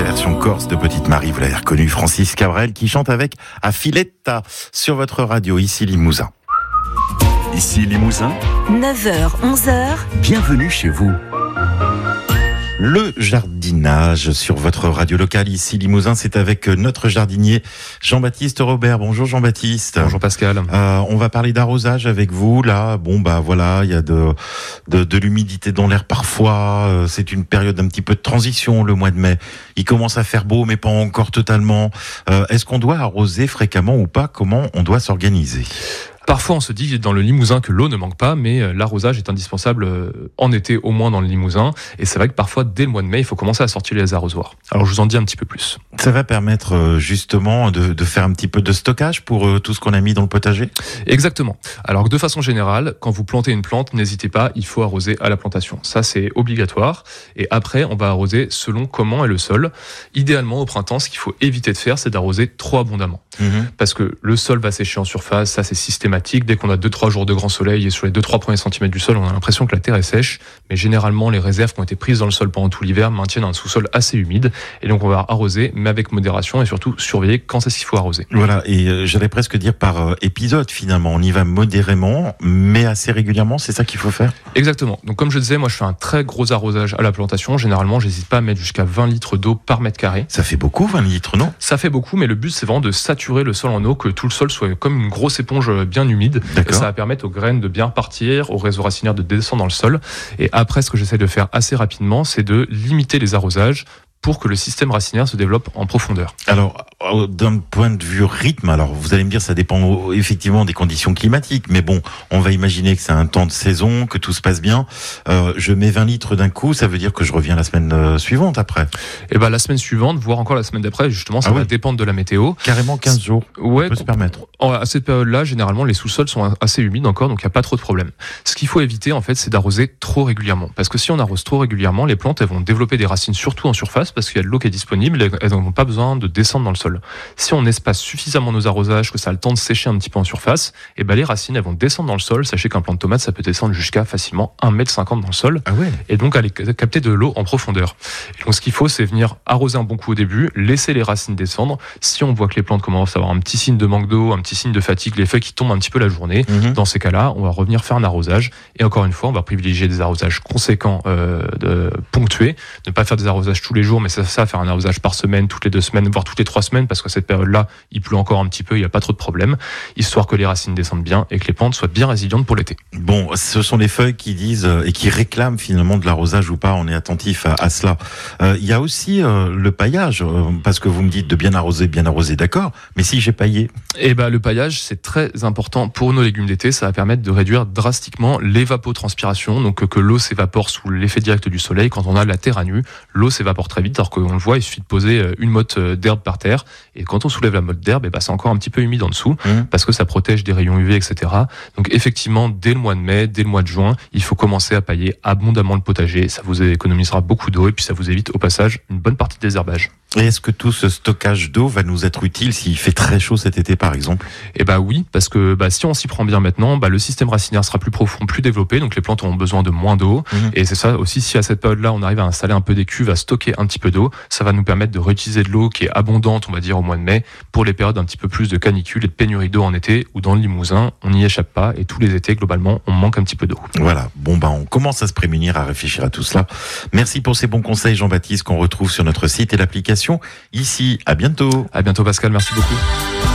la version corse de Petite Marie, vous l'avez reconnu, Francis Cabrel qui chante avec Affiletta sur votre radio, ici Limousin. Ici Limousin, 9h, 11h. bienvenue chez vous. Le jardinage sur votre radio locale, ici Limousin, c'est avec notre jardinier Jean-Baptiste Robert. Bonjour Jean-Baptiste. Bonjour Pascal. On va parler d'arrosage avec vous. Là, voilà, il y a de l'humidité dans l'air parfois. C'est une période un petit peu de transition, le mois de mai. Il commence à faire beau, mais pas encore totalement. Est-ce qu'on doit arroser fréquemment ou pas? Comment on doit s'organiser? Parfois, on se dit dans le Limousin que l'eau ne manque pas, mais l'arrosage est indispensable en été, au moins dans le Limousin. Et c'est vrai que parfois, dès le mois de mai, il faut commencer à sortir les arrosoirs. Alors, je vous en dis un petit peu plus. Ça va permettre justement de faire un petit peu de stockage pour tout ce qu'on a mis dans le potager? Exactement. Alors, de façon générale, quand vous plantez une plante, n'hésitez pas, il faut arroser à la plantation. Ça, c'est obligatoire. Et après, on va arroser selon comment est le sol. Idéalement, au printemps, ce qu'il faut éviter de faire, c'est d'arroser trop abondamment. Parce que le sol va sécher en surface, ça c'est systématique. Dès qu'on a 2-3 jours de grand soleil et sur les 2-3 premiers centimètres du sol, on a l'impression que la terre est sèche. Mais généralement, les réserves qui ont été prises dans le sol pendant tout l'hiver maintiennent un sous-sol assez humide. Et donc on va arroser, mais avec modération et surtout surveiller quand est-ce qu'il faut arroser. Voilà, et j'allais presque dire par épisode finalement. On y va modérément, mais assez régulièrement, c'est ça qu'il faut faire? Exactement. Donc comme je disais, moi je fais un très gros arrosage à la plantation. Généralement, j'hésite pas à mettre jusqu'à 20 litres d'eau par mètre carré. Ça fait beaucoup, 20 litres, non? Ça fait beaucoup, mais le but c'est vraiment de saturer le sol en eau, que tout le sol soit comme une grosse éponge bien humide. D'accord. Et ça va permettre aux graines de bien repartir, aux réseaux racinaires de descendre dans le sol. Et après, ce que j'essaie de faire assez rapidement, c'est de limiter les arrosages pour que le système racinaire se développe en profondeur. Alors, d'un point de vue rythme, alors vous allez me dire ça dépend effectivement des conditions climatiques, mais bon, on va imaginer que c'est un temps de saison, que tout se passe bien. Je mets 20 litres d'un coup, ça veut dire que je reviens la semaine suivante après? Et ben la semaine suivante, voire encore la semaine d'après, justement, ça va dépendre de la météo. Carrément 15 jours, ouais, on peut se permettre. À cette période-là, généralement, les sous-sols sont assez humides encore, donc il n'y a pas trop de problème. Ce qu'il faut éviter, en fait, c'est d'arroser trop régulièrement. Parce que si on arrose trop régulièrement, les plantes, elles vont développer des racines surtout en surface, parce qu'il y a de l'eau qui est disponible, elles n'ont pas besoin de descendre dans le sol. Si on espace suffisamment nos arrosages, que ça a le temps de sécher un petit peu en surface, et ben les racines, elles vont descendre dans le sol. Sachez qu'un plant de tomate, ça peut descendre jusqu'à facilement 1,50 m dans le sol. Ah ouais. Et donc aller capter de l'eau en profondeur. Et donc ce qu'il faut, c'est venir arroser un bon coup au début, laisser les racines descendre. Si on voit que les plantes commencent à avoir un petit signe de manque d'eau, un petit signe de fatigue, les feuilles qui tombent un petit peu la journée, dans ces cas-là, on va revenir faire un arrosage. Et encore une fois, on va privilégier des arrosages conséquents, ponctués, ne pas faire des arrosages tous les jours, mais ça faire un arrosage par semaine, toutes les 2 semaines, voire toutes les 3 semaines, parce qu'à cette période-là, il pleut encore un petit peu, il n'y a pas trop de problème, histoire que les racines descendent bien et que les plantes soient bien résilientes pour l'été. Bon, ce sont les feuilles qui disent et qui réclament finalement de l'arrosage ou pas, on est attentif à cela. Il y a aussi le paillage, parce que vous me dites de bien arroser, d'accord, mais si j'ai paillé? Et ben le paillage, c'est très important pour nos légumes d'été, ça va permettre de réduire drastiquement l'évapotranspiration, donc que l'eau s'évapore sous l'effet direct du soleil. Quand on a la terre à nu, l'eau s'évapore très vite, alors qu'on le voit, il suffit de poser une motte d'herbe par terre, et quand on soulève la motte d'herbe, c'est encore un petit peu humide en dessous, parce que ça protège des rayons UV, etc. Donc effectivement, dès le mois de mai, dès le mois de juin, il faut commencer à pailler abondamment le potager, ça vous économisera beaucoup d'eau, et puis ça vous évite au passage une bonne partie de désherbage. Et est-ce que tout ce stockage d'eau va nous être utile s'il fait très chaud cet été par exemple? Eh ben oui, parce que si on s'y prend bien maintenant, le système racinaire sera plus profond, plus développé, donc les plantes auront besoin de moins d'eau. Et c'est ça aussi, si à cette période-là on arrive à installer un peu des cuves, à stocker un petit peu d'eau, ça va nous permettre de réutiliser de l'eau qui est abondante, on va dire au mois de mai, pour les périodes un petit peu plus de canicule et de pénurie d'eau en été, où dans le Limousin, on n'y échappe pas, et tous les étés globalement, on manque un petit peu d'eau. Voilà, on commence à se prémunir, à réfléchir à tout cela. Merci pour ces bons conseils Jean-Baptiste, qu'on retrouve sur notre site et l'application. Ici, à bientôt. À bientôt Pascal, merci beaucoup.